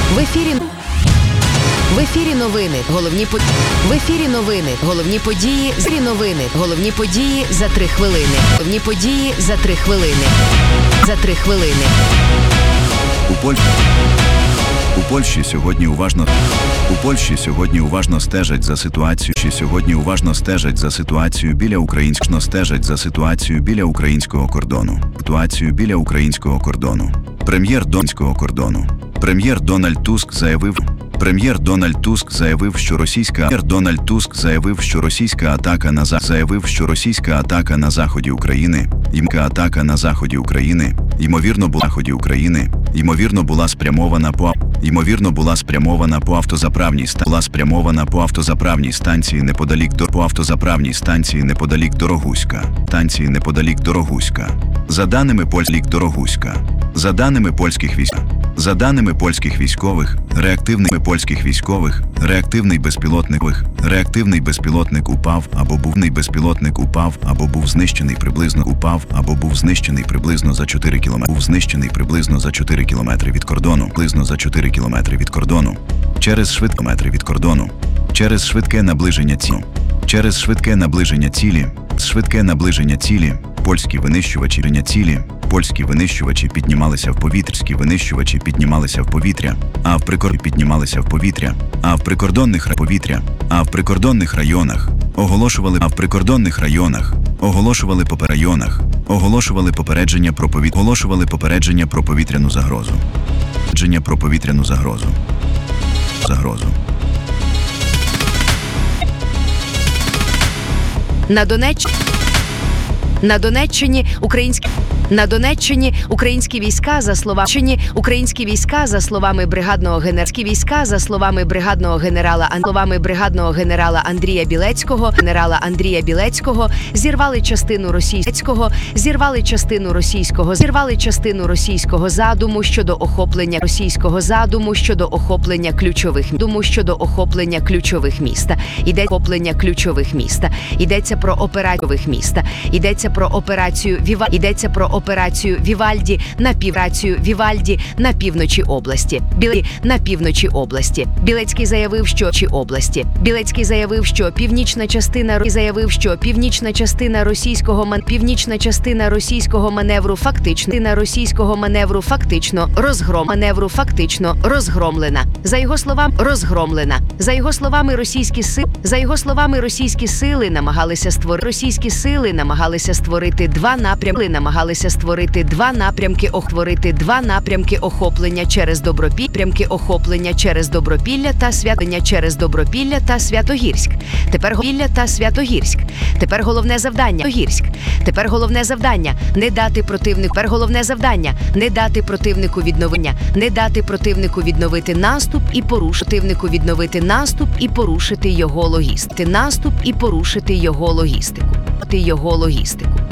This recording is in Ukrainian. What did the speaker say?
В ефірі новини. В ефірі новини. Головні події. Головні події за 3 хвилини. Головні події за 3 хвилини. За 3 хвилини. У Польщі сьогодні уважно стежать за ситуацією біля українського кордону. Прем'єр Дональд Туск заявив, що російська атака на заході України, ймовірно була спрямована по автозаправній станції неподалік Дорогуська. За даними польських військових, реактивний безпілотник упав або був знищений приблизно за 4 кілометри від кордону. Через швидке наближення цілі польські винищувачі піднімалися в повітря, а в прикордонних районах оголошували попередження про повітряну загрозу. На Донеччині українські війська за словами бригадного генерала Андрія Білецького зірвали частину російського задуму щодо охоплення ключових міст. Йдеться про операцію Вівальді на півночі області. Білецький заявив, що північна частина російського маневру фактично розгромлена. За його словами, російські сили намагалися створити два напрямки охоплення через Добропілля та Святогірськ. Тепер головне завдання не дати противнику відновити наступ і порушити його логістику.